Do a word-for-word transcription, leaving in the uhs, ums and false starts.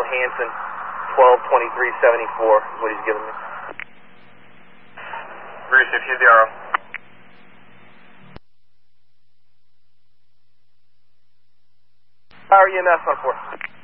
Hanson, twelve twenty-three seventy-four is what he's giving me. three sixty zero. Power E M S on four.